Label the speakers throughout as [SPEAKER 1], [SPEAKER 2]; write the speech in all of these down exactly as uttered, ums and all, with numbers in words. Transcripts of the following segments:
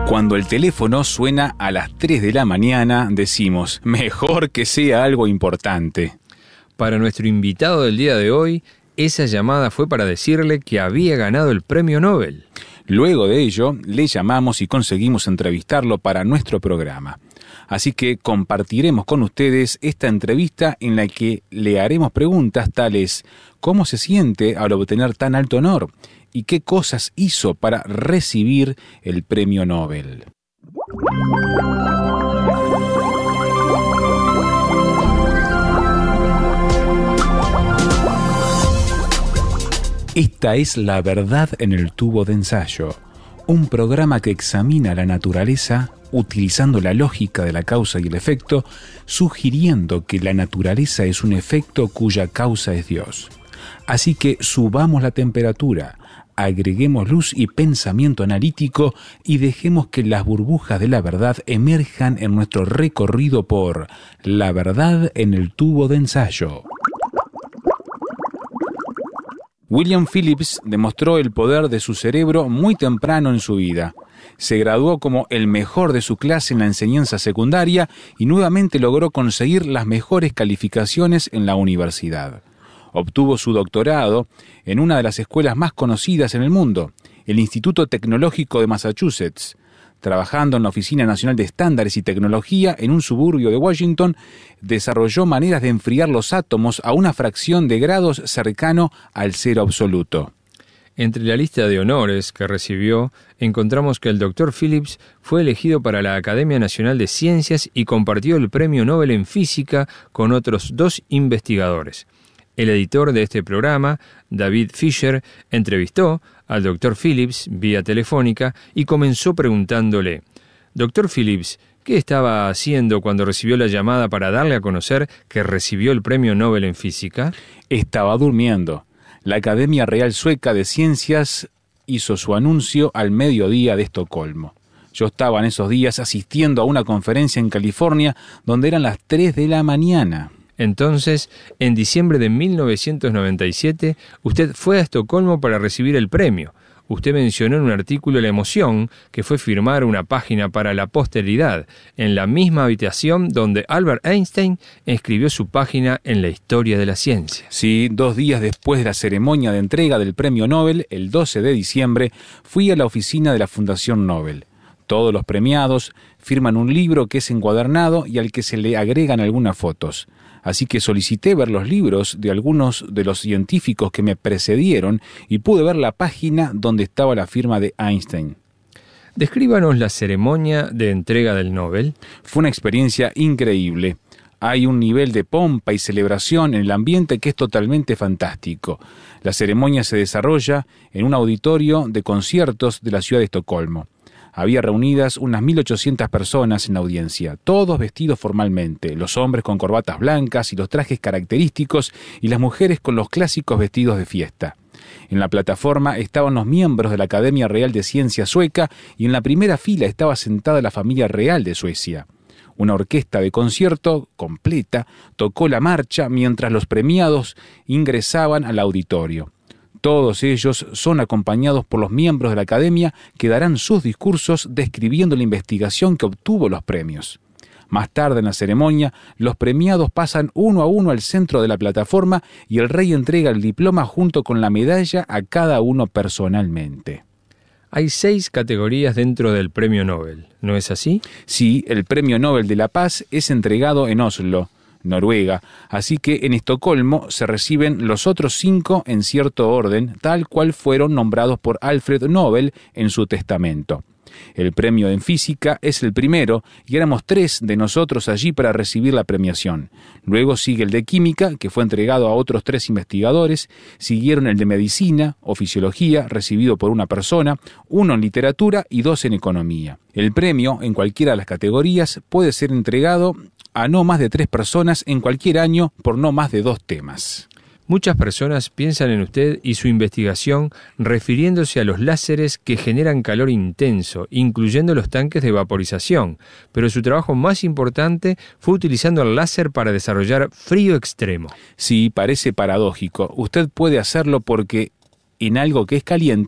[SPEAKER 1] Cuando el teléfono suena a las tres de la mañana, decimos, mejor que sea algo importante.
[SPEAKER 2] Para nuestro invitado del día de hoy, esa llamada fue para decirle que había ganado el premio Nobel.
[SPEAKER 1] Luego de ello, le llamamos y conseguimos entrevistarlo para nuestro programa. Así que compartiremos con ustedes esta entrevista en la que le haremos preguntas tales: ¿cómo se siente al obtener tan alto honor? ¿Y qué cosas hizo para recibir el premio Nobel? Esta es La Verdad en el Tubo de Ensayo, un programa que examina la naturaleza utilizando la lógica de la causa y el efecto, sugiriendo que la naturaleza es un efecto cuya causa es Dios. Así que subamos la temperatura, agreguemos luz y pensamiento analítico y dejemos que las burbujas de la verdad emerjan en nuestro recorrido por La Verdad en el Tubo de Ensayo. William Phillips demostró el poder de su cerebro muy temprano en su vida. Se graduó como el mejor de su clase en la enseñanza secundaria y nuevamente logró conseguir las mejores calificaciones en la universidad. Obtuvo su doctorado en una de las escuelas más conocidas en el mundo, el Instituto Tecnológico de Massachusetts. Trabajando en la Oficina Nacional de Estándares y Tecnología en un suburbio de Washington, desarrolló maneras de enfriar los átomos a una fracción de grados cercano al cero absoluto.
[SPEAKER 2] Entre la lista de honores que recibió, encontramos que el doctor Phillips fue elegido para la Academia Nacional de Ciencias y compartió el Premio Nobel en Física con otros dos investigadores. El editor de este programa, David Fisher, entrevistó al doctor Phillips vía telefónica y comenzó preguntándole: «Doctor Phillips, ¿qué estaba haciendo cuando recibió la llamada para darle a conocer que recibió el Premio Nobel en Física?»
[SPEAKER 1] Estaba durmiendo. La Academia Real Sueca de Ciencias hizo su anuncio al mediodía de Estocolmo. Yo estaba en esos días asistiendo a una conferencia en California donde eran las tres de la mañana.
[SPEAKER 2] Entonces, en diciembre de mil novecientos noventa y siete, usted fue a Estocolmo para recibir el premio. Usted mencionó en un artículo la emoción que fue firmar una página para la posteridad, en la misma habitación donde Albert Einstein escribió su página en la historia de la ciencia.
[SPEAKER 1] Sí, dos días después de la ceremonia de entrega del premio Nobel, el doce de diciembre, fui a la oficina de la Fundación Nobel. Todos los premiados firman un libro que es encuadernado y al que se le agregan algunas fotos. Así que solicité ver los libros de algunos de los científicos que me precedieron y pude ver la página donde estaba la firma de Einstein.
[SPEAKER 2] Descríbanos la ceremonia de entrega del Nobel.
[SPEAKER 1] Fue una experiencia increíble. Hay un nivel de pompa y celebración en el ambiente que es totalmente fantástico. La ceremonia se desarrolla en un auditorio de conciertos de la ciudad de Estocolmo. Había reunidas unas mil ochocientas personas en la audiencia, todos vestidos formalmente, los hombres con corbatas blancas y los trajes característicos y las mujeres con los clásicos vestidos de fiesta. En la plataforma estaban los miembros de la Academia Real de Ciencia Sueca y en la primera fila estaba sentada la familia real de Suecia. Una orquesta de concierto completa tocó la marcha mientras los premiados ingresaban al auditorio. Todos ellos son acompañados por los miembros de la Academia que darán sus discursos describiendo la investigación que obtuvo los premios. Más tarde en la ceremonia, los premiados pasan uno a uno al centro de la plataforma y el rey entrega el diploma junto con la medalla a cada uno personalmente.
[SPEAKER 2] Hay seis categorías dentro del Premio Nobel, ¿no es así?
[SPEAKER 1] Sí, el Premio Nobel de la Paz es entregado en Oslo, Noruega, así que en Estocolmo se reciben los otros cinco en cierto orden, tal cual fueron nombrados por Alfred Nobel en su testamento. El premio en física es el primero y éramos tres de nosotros allí para recibir la premiación. Luego sigue el de química, que fue entregado a otros tres investigadores. Siguieron el de medicina o fisiología, recibido por una persona, uno en literatura y dos en economía. El premio, en cualquiera de las categorías, puede ser entregado a no más de tres personas en cualquier año por no más de dos temas.
[SPEAKER 2] Muchas personas piensan en usted y su investigación refiriéndose a los láseres que generan calor intenso, incluyendo los tanques de vaporización, pero su trabajo más importante fue utilizando el láser para desarrollar frío extremo.
[SPEAKER 1] Sí, parece paradójico. Usted puede hacerlo porque en algo que es caliente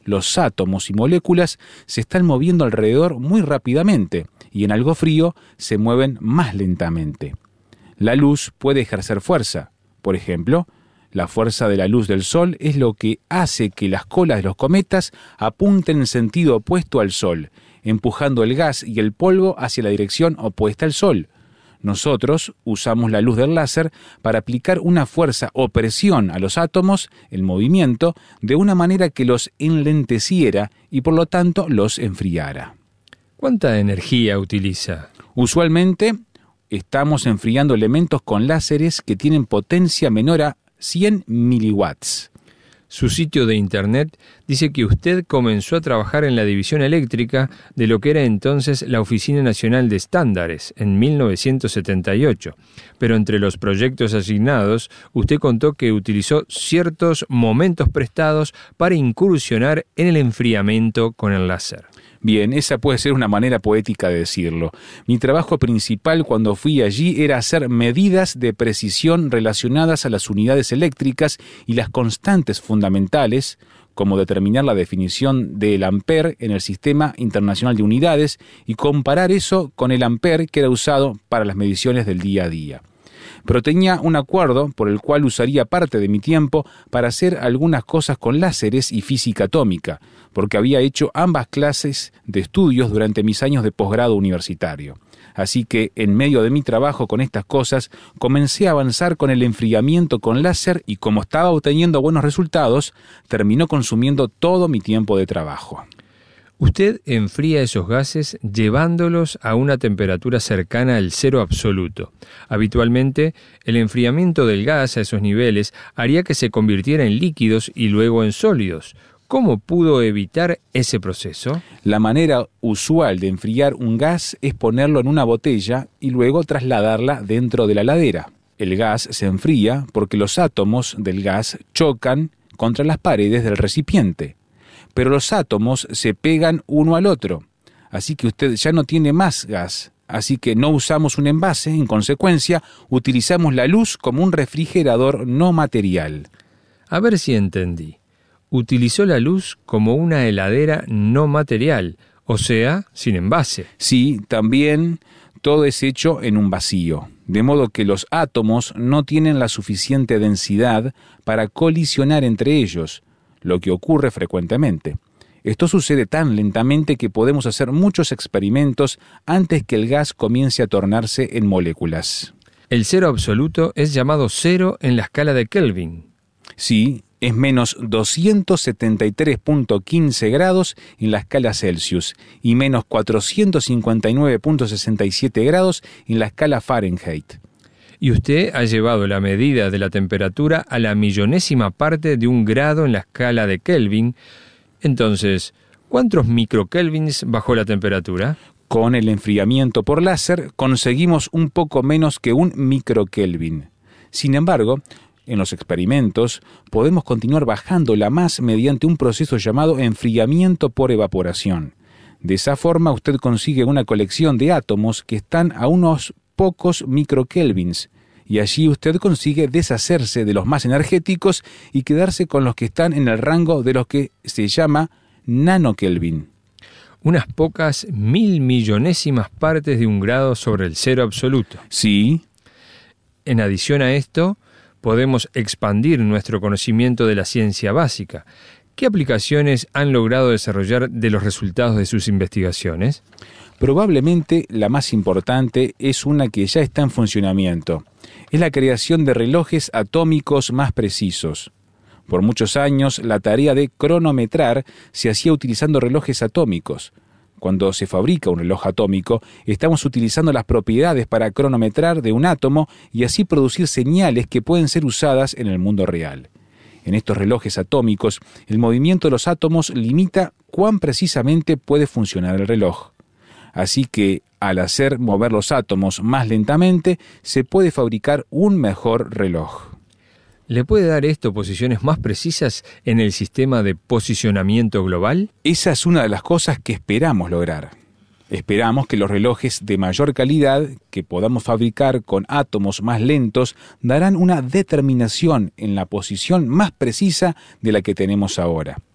[SPEAKER 1] los átomos y moléculas se están moviendo alrededor muy rápidamente y en algo frío se mueven más lentamente. La luz puede ejercer fuerza. Por ejemplo, la fuerza de la luz del Sol es lo que hace que las colas de los cometas apunten en sentido opuesto al Sol, empujando el gas y el polvo hacia la dirección opuesta al Sol. Nosotros usamos la luz del láser para aplicar una fuerza o presión a los átomos, el movimiento, de una manera que los enlenteciera y por lo tanto los enfriara.
[SPEAKER 2] ¿Cuánta energía utiliza?
[SPEAKER 1] Usualmente estamos enfriando elementos con láseres que tienen potencia menor a cien miliwatts.
[SPEAKER 2] Su sitio de internet dice que usted comenzó a trabajar en la división eléctrica de lo que era entonces la Oficina Nacional de Estándares en mil novecientos setenta y ocho, pero entre los proyectos asignados, usted contó que utilizó ciertos momentos prestados para incursionar en el enfriamiento con el láser.
[SPEAKER 1] Bien, esa puede ser una manera poética de decirlo. Mi trabajo principal cuando fui allí era hacer medidas de precisión relacionadas a las unidades eléctricas y las constantes fundamentales, como determinar la definición del ampere en el Sistema Internacional de Unidades y comparar eso con el ampere que era usado para las mediciones del día a día. Pero tenía un acuerdo por el cual usaría parte de mi tiempo para hacer algunas cosas con láseres y física atómica, porque había hecho ambas clases de estudios durante mis años de posgrado universitario. Así que, en medio de mi trabajo con estas cosas, comencé a avanzar con el enfriamiento con láser y como estaba obteniendo buenos resultados, terminó consumiendo todo mi tiempo de trabajo.
[SPEAKER 2] Usted enfría esos gases llevándolos a una temperatura cercana al cero absoluto. Habitualmente, el enfriamiento del gas a esos niveles haría que se convirtiera en líquidos y luego en sólidos. ¿Cómo pudo evitar ese proceso?
[SPEAKER 1] La manera usual de enfriar un gas es ponerlo en una botella y luego trasladarla dentro de la heladera. El gas se enfría porque los átomos del gas chocan contra las paredes del recipiente. Pero los átomos se pegan uno al otro, así que usted ya no tiene más gas, así que no usamos un envase, en consecuencia, utilizamos la luz como un refrigerador no material.
[SPEAKER 2] A ver si entendí. Utilizó la luz como una heladera no material, o sea, sin envase.
[SPEAKER 1] Sí, también todo es hecho en un vacío, de modo que los átomos no tienen la suficiente densidad para colisionar entre ellos, lo que ocurre frecuentemente. Esto sucede tan lentamente que podemos hacer muchos experimentos antes que el gas comience a tornarse en moléculas.
[SPEAKER 2] El cero absoluto es llamado cero en la escala de Kelvin.
[SPEAKER 1] Sí, es menos doscientos setenta y tres punto quince grados en la escala Celsius y menos cuatrocientos cincuenta y nueve punto sesenta y siete grados en la escala Fahrenheit.
[SPEAKER 2] Y usted ha llevado la medida de la temperatura a la millonésima parte de un grado en la escala de Kelvin. Entonces, ¿cuántos microkelvins bajó la temperatura?
[SPEAKER 1] Con el enfriamiento por láser conseguimos un poco menos que un microkelvin. Sin embargo, en los experimentos podemos continuar bajándola más mediante un proceso llamado enfriamiento por evaporación. De esa forma usted consigue una colección de átomos que están a unos pocos microkelvins, y allí usted consigue deshacerse de los más energéticos y quedarse con los que están en el rango de los que se llama nanokelvin.
[SPEAKER 2] Unas pocas mil millonésimas partes de un grado sobre el cero absoluto.
[SPEAKER 1] Sí.
[SPEAKER 2] En adición a esto, podemos expandir nuestro conocimiento de la ciencia básica. ¿Qué aplicaciones han logrado desarrollar de los resultados de sus investigaciones?
[SPEAKER 1] Probablemente la más importante es una que ya está en funcionamiento. Es la creación de relojes atómicos más precisos. Por muchos años, la tarea de cronometrar se hacía utilizando relojes atómicos. Cuando se fabrica un reloj atómico, estamos utilizando las propiedades para cronometrar de un átomo y así producir señales que pueden ser usadas en el mundo real. En estos relojes atómicos, el movimiento de los átomos limita cuán precisamente puede funcionar el reloj. Así que, al hacer mover los átomos más lentamente, se puede fabricar un mejor reloj.
[SPEAKER 2] ¿Le puede dar esto posiciones más precisas en el sistema de posicionamiento global?
[SPEAKER 1] Esa es una de las cosas que esperamos lograr. Esperamos que los relojes de mayor calidad que podamos fabricar con átomos más lentos darán una determinación en la posición más precisa de la que tenemos ahora.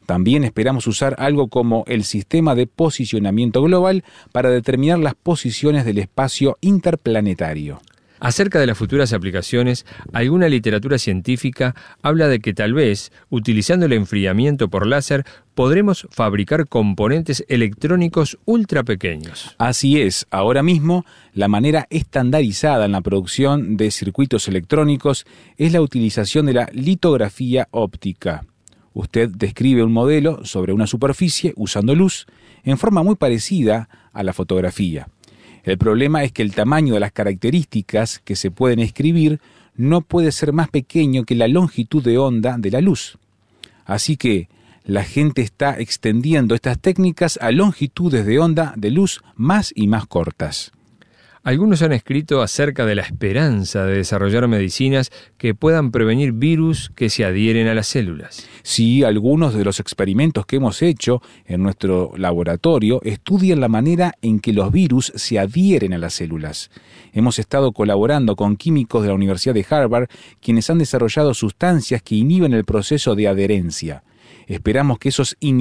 [SPEAKER 1] También esperamos usar algo como el sistema de posicionamiento global para determinar las posiciones del espacio interplanetario.
[SPEAKER 2] Acerca de las futuras aplicaciones, alguna literatura científica habla de que tal vez, utilizando el enfriamiento por láser, podremos fabricar componentes electrónicos ultra pequeños.
[SPEAKER 1] Así es, ahora mismo, la manera estandarizada en la producción de circuitos electrónicos es la utilización de la litografía óptica. Usted describe un modelo sobre una superficie usando luz en forma muy parecida a la fotografía. El problema es que el tamaño de las características que se pueden escribir no puede ser más pequeño que la longitud de onda de la luz. Así que la gente está extendiendo estas técnicas a longitudes de onda de luz más y más cortas.
[SPEAKER 2] Algunos han escrito acerca de la esperanza de desarrollar medicinas que puedan prevenir virus que se adhieren a las células.
[SPEAKER 1] Sí, algunos de los experimentos que hemos hecho en nuestro laboratorio estudian la manera en que los virus se adhieren a las células. Hemos estado colaborando con químicos de la Universidad de Harvard, quienes han desarrollado sustancias que inhiben el proceso de adherencia. Esperamos que esos inhibidores